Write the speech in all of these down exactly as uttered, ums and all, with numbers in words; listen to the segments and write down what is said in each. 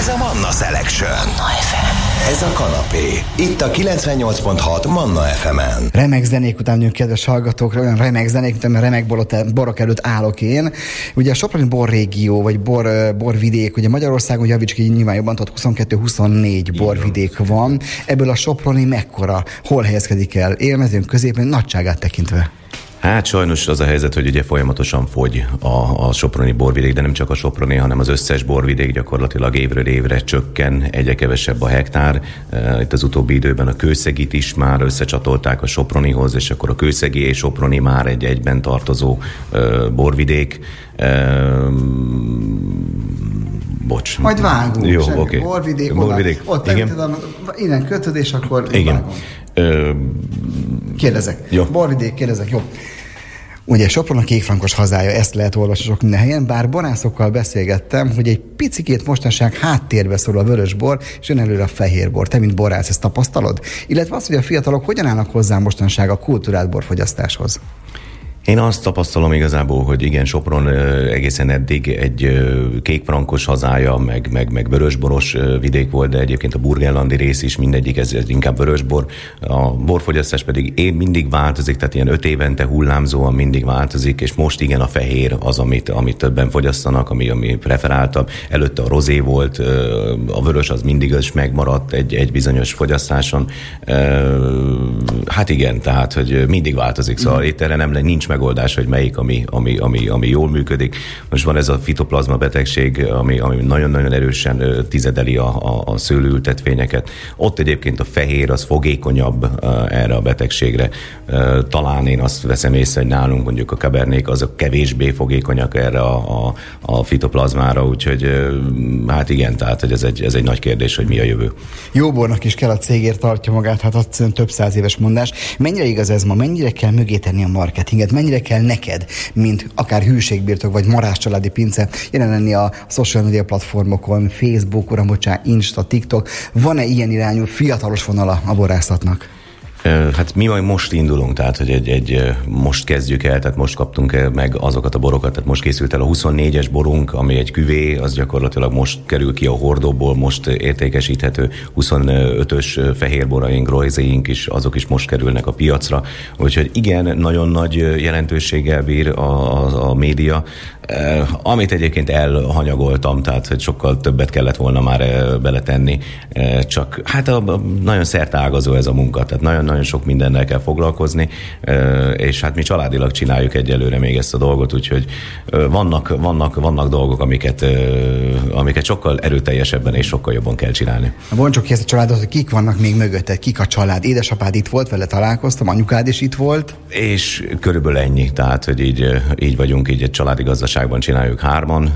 Ez a Manna Selection. Manna ef em. Ez a kanapé. Itt a kilencvennyolc pont hat Manna ef emen. Remek zenék után jön, kedves hallgatókra, olyan remek zenék, mint remek borok előtt állok én. Ugye a soproni borrégió, vagy bor, borvidék, ugye Magyarországon, javíts ki, nyilván jobban tudod, huszonkettő-huszonnégy borvidék van. Ebből a soproni mekkora? Hol helyezkedik el? Élmezőn, középen, nagyságát tekintve? Hát sajnos az a helyzet, hogy ugye folyamatosan fogy a, a soproni borvidék, de nem csak a soproni, hanem az összes borvidék gyakorlatilag évről évre csökken, egyre kevesebb a hektár. Itt az utóbbi időben a Kőszegit is már összecsatolták a sopronihoz, és akkor a Kőszegi és soproni már egy egyben tartozó uh, borvidék. Uh, bocs. Majd vágunk. Jó, oké. Okay. Borvidék, borvidék. Ott tudom, innen kötöd, és akkor igen. Vágom. Ö... Kérdezek. Jó. Borvidék, kérdezek, jó. Ugye Sopron a kékfrankos hazája, ezt lehet olvasni sok minden helyen, bár borászokkal beszélgettem, hogy egy picikét mostanság háttérbe szorul a vörösbor, és jön előre a fehérbor. Te, mint borász, ezt tapasztalod? Illetve az, hogy a fiatalok hogyan állnak hozzá mostanság a kultúrált borfogyasztáshoz? Én azt tapasztalom igazából, hogy igen, Sopron egészen eddig egy kékfrankos hazája, meg, meg, meg vörösboros vidék volt, de egyébként a burgenlandi rész is mindegyik, ez, ez inkább vörösbor. A borfogyasztás pedig én mindig változik, tehát ilyen öt évente hullámzóan mindig változik, és most igen a fehér az, amit, amit többen fogyasztanak, ami, ami preferáltabb. Előtte a rozé volt, a vörös az mindig is megmaradt egy, egy bizonyos fogyasztáson. Hát igen, tehát, hogy mindig változik, szóval mm. itt erre nem nincs megoldás, hogy melyik, ami, ami, ami, ami jól működik. Most van ez a fitoplazma betegség, ami, ami nagyon-nagyon erősen tizedeli a, a, a szőlőültetvényeket. Ott egyébként a fehér az fogékonyabb uh, erre a betegségre. Uh, talán én azt veszem észre, hogy nálunk mondjuk a kabernék azok kevésbé fogékonyak erre a, a, a fitoplazmára, úgyhogy uh, hát igen, tehát hogy ez egy, ez egy nagy kérdés, hogy mi a jövő. Jó bornak is kell, a cégért tartja magát, hát az több száz éves mondás. Mennyire igaz ez ma? Mennyire kell mögé tenni a marketinget? Mennyire kell neked, mint akár hűségbirtok, vagy marás családi pince, jelen lenni a social media platformokon, Facebook, urambocsá, Insta, TikTok? Van-e ilyen irányú fiatalos vonala a borászatnak? Hát mi majd most indulunk, tehát hogy egy, egy, most kezdjük el, tehát most kaptunk meg azokat a borokat, tehát most készült el a huszonnégyes borunk, ami egy küvé, az gyakorlatilag most kerül ki a hordóból, most értékesíthető, huszonötös fehérboraink, rojzéink is, azok is most kerülnek a piacra, úgyhogy igen, nagyon nagy jelentőséggel bír a, a, a média, eh, amit egyébként elhanyagoltam, tehát hogy sokkal többet kellett volna már beletenni, eh, csak hát a, a, nagyon szerteágazó ez a munka, tehát nagyon nagyon sok mindennel kell foglalkozni, és hát mi családilag csináljuk egyelőre még ezt a dolgot, úgyhogy vannak, vannak, vannak dolgok, amiket, amiket sokkal erőteljesebben és sokkal jobban kell csinálni. Bontsuk ki ezt a családot, hogy kik vannak még mögötted, kik a család? Édesapád itt volt, vele találkoztam, anyukád is itt volt? És körülbelül ennyi, tehát hogy így, így vagyunk, így egy családi gazdaságban csináljuk hárman.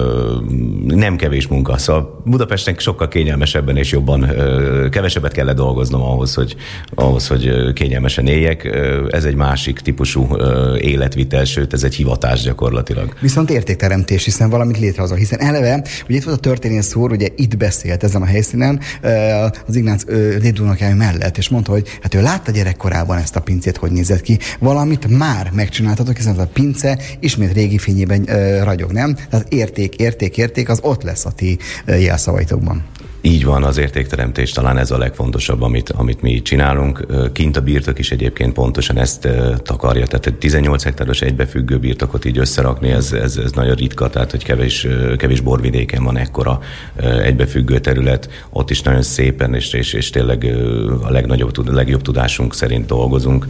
Nem kevés munka, szóval Budapesten sokkal kényelmesebben és jobban, kevesebbet kellett dolgoznom ahhoz, hogy ahhoz, hogy kényelmesen éljek. Ez egy másik típusú életvitel, sőt, ez egy hivatás gyakorlatilag. Viszont értékteremtés, hiszen valamit létrehozol, hiszen eleve, ugye itt volt a történész úr, ugye itt beszélt ezen a helyszínen az Ignác Lédulnakály mellett, és mondta, hogy hát ő látta gyerekkorában ezt a pincét, hogy nézett ki. Valamit már megcsináltatok, hiszen a pince ismét régi fényében ragyog, nem? Tehát érték, érték, érték, az ott lesz a ti jelszavaitokban. Így van, az értékteremtés talán ez a legfontosabb, amit, amit mi csinálunk. Kint a birtok is egyébként pontosan ezt takarja, tehát tizennyolc hektáros egybefüggő birtokot így összerakni, ez, ez, ez nagyon ritka, tehát hogy kevés, kevés borvidéken van ekkora egybefüggő terület, ott is nagyon szépen és, és, és tényleg a legnagyobb, legjobb tudásunk szerint dolgozunk.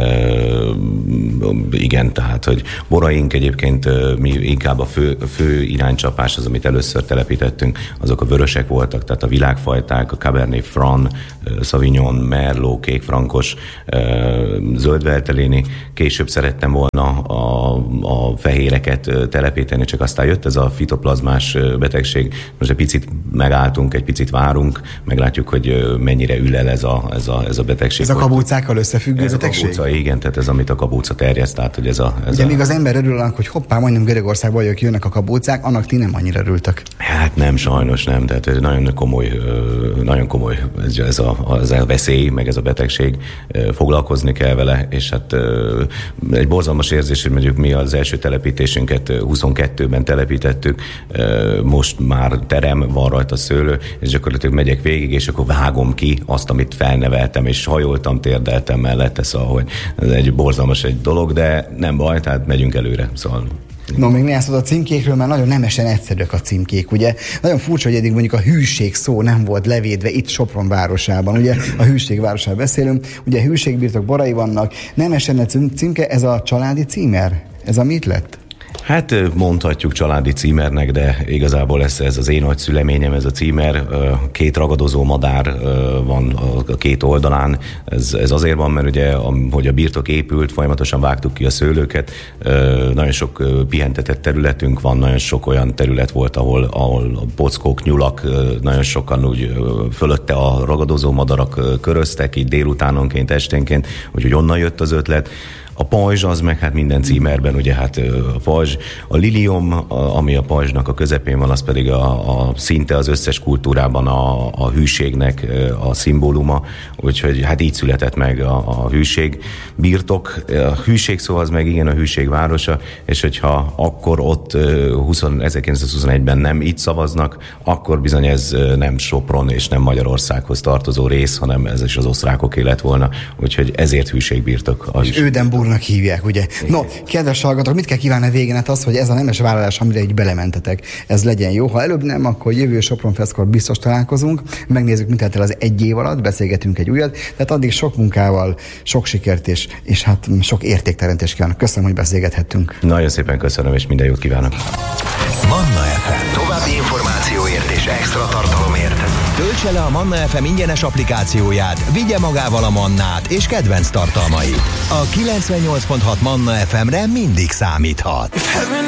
Igen, tehát, hogy boraink egyébként mi inkább a fő, fő iránycsapás az, amit először telepítettünk, azok a vörösek voltak, tehát a világfajták, a Cabernet Franc, Sauvignon, Merlot, kékfrankos, zöldvelteléni. Később szerettem volna a, a fehéreket telepíteni, csak aztán jött ez a fitoplazmás betegség. Most egy picit megálltunk, egy picit várunk, meglátjuk, hogy mennyire ül el ez a, ez a, ez a betegség. Ez a kabócákkal összefüggő ez betegség? Ez a kabóca, igen, tehát ez, amit a kabóca terjeszt, tehát hogy ez a... Ez Ugye a... még az ember örül annak, hogy hoppá, majdnem Görögországban vagyok, jönnek a kabócák, annak ti nem annyira örültek. Hát nem, sajnos nem, tehát nagyon komoly komoly, nagyon komoly ez a, ez a veszély, meg ez a betegség, foglalkozni kell vele, és hát egy borzalmas érzés, hogy mondjuk mi az első telepítésünket huszonkettőben telepítettük, most már terem, van rajta szőlő, és gyakorlatilag megyek végig, és akkor vágom ki azt, amit felneveltem, és hajoltam, térdeltem mellette, szóval, hogy ez egy borzalmas egy dolog, de nem baj, tehát megyünk előre, szóval. No, még néhány szót a címkékről, mert nagyon nemesen egyszerűek a címkék, ugye? Nagyon furcsa, hogy eddig mondjuk a hűség szó nem volt levédve itt Sopron városában, ugye? A hűség városában beszélünk, ugye hűségbirtok borai vannak, nemesen a címke, ez a családi címer? Ez a mit lett? Hát mondhatjuk családi címernek, de igazából ez, ez az én nagyszüleményem, ez a címer. Két ragadozó madár van a két oldalán. Ez, ez azért van, mert ugye, hogy a birtok épült, folyamatosan vágtuk ki a szőlőket. Nagyon sok pihentetett területünk van, nagyon sok olyan terület volt, ahol, ahol a pockók, nyulak, nagyon sokan úgy fölötte a ragadozó madarak köröztek, így délutánonként, esténként, úgyhogy onnan jött az ötlet. A pajzs az meg hát minden címerben, ugye hát a pajzs, a lilium, ami a pajzsnak a közepén van, az pedig a, a szinte az összes kultúrában a, a hűségnek a szimbóluma, úgyhogy hát így született meg a, a hűség birtok. A hűség szó az meg igen a hűség városa, és hogyha akkor ott ezerkilencszázhuszonegyben nem így szavaznak, akkor bizony ez nem Sopron és nem Magyarországhoz tartozó rész, hanem ez is az osztrákoké lett volna, úgyhogy ezért hűségbirtok. Az is. Ödenburgnak hívják, ugye? No, kedves hallgatók, mit kell kívánni végén? Hát az, hogy ez a nemes vállalás, amire így belementetek, ez legyen jó. Ha előbb nem, akkor jövő Sopron Festkor biztos találkozunk, megnézzük, mit telt el az egy év alatt, beszélgetünk egy újat, tehát addig sok munkával, sok sikert és, és hát sok értékteremtést kívánok. Köszönöm, hogy beszélgethettünk. Nagyon szépen köszönöm, és minden jót kívánok. Manna ef em. További információért és extra tartalomért töltse le a Manna ef em ingyenes applikációját, vigye magával a Mannát és kedvenc tartalmait. A kilencvennyolc pont hat Manna ef emre mindig számíthat.